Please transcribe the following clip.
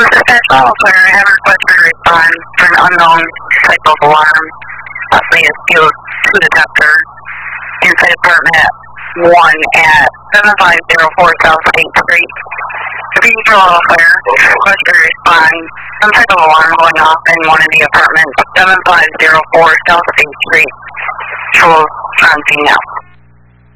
Dispatch all clear. I have a request for a respond for an unknown type of alarm. Possibly a CO2 detector inside apartment 1 at 7504 South State Street. Repeat control all clear. Request for a respond. Some type of alarm going off in one of the apartments 7504 South State Street. Control on scene now.